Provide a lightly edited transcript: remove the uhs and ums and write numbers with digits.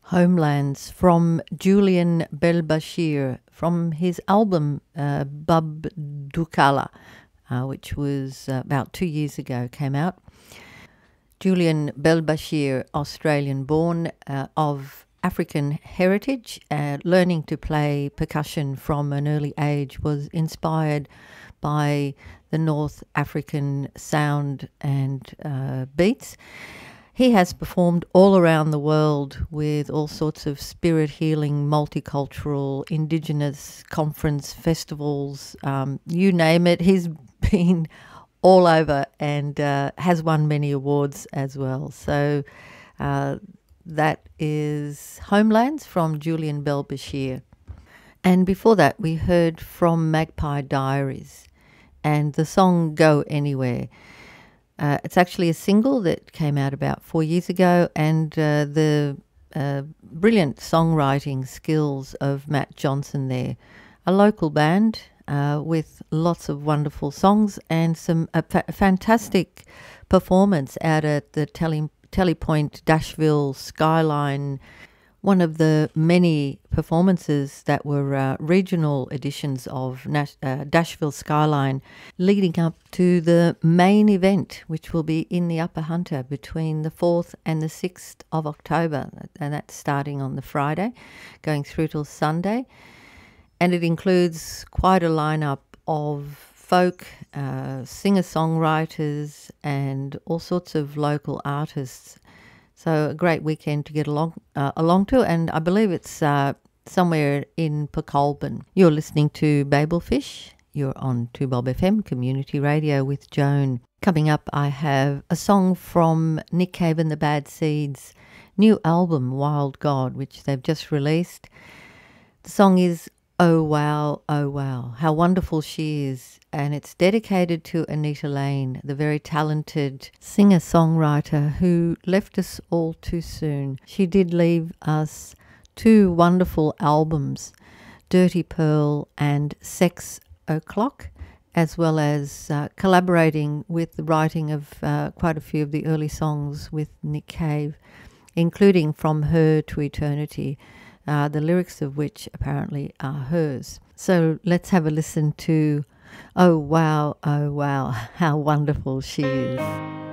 Homelands from Julian Belbashir from his album Bub Dukala, which was about 2 years ago, came out. Julian Belbashir, Australian-born, of African heritage, learning to play percussion from an early age, was inspired by the North African sound and beats. He has performed all around the world with all sorts of spirit healing, multicultural, indigenous conference festivals, you name it. He's been all over and has won many awards as well. So that is Homelands from Julian Belbashir. And before that, we heard from Magpie Diaries and the song Go Anywhere. It's actually a single that came out about 4 years ago, and the brilliant songwriting skills of Matt Johnson there. A local band with lots of wonderful songs and some fantastic performance out at the Telepoint Dashville Skyline, one of the many performances that were regional editions of Dashville Skyline, leading up to the main event, which will be in the Upper Hunter between the 4th and the 6th of October. And that's starting on the Friday, going through till Sunday. And it includes quite a lineup of folk, singer-songwriters, and all sorts of local artists. So a great weekend to get along to, and I believe it's somewhere in Pacolban. You're listening to Babelfish. You're on 2Bob FM Community Radio with Joan. Coming up, I have a song from Nick Cave and the Bad Seeds' new album, Wild God, which they've just released. The song is Oh Wow, how wonderful she is. And it's dedicated to Anita Lane, the very talented singer-songwriter who left us all too soon. She did leave us two wonderful albums, Dirty Pearl and Sex O'Clock, as well as collaborating with the writing of quite a few of the early songs with Nick Cave, including From Her to Eternity, the lyrics of which apparently are hers. So let's have a listen to Oh wow, how wonderful she is.